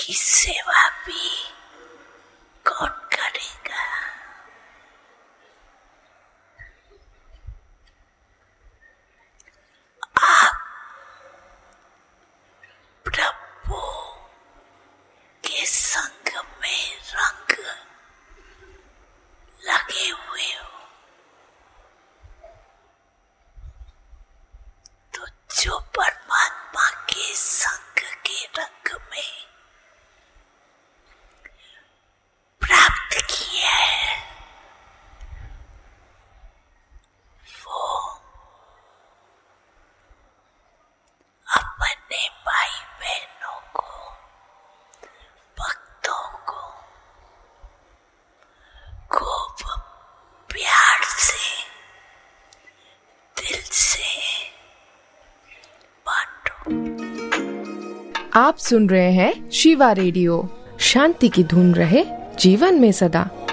की सेवा भी कौन करेगा? आप प्रभु के संग में रंग लगे हुए हो, तो जो परमात्मा के संग के रंग में प्राप्त किया है, वो अपने भाई बहनों को, भक्तों को खूब प्यार से, दिल से बांटो। आप सुन रहे हैं शिवा रेडियो। शांति की धुन रहे जीवन में सदा।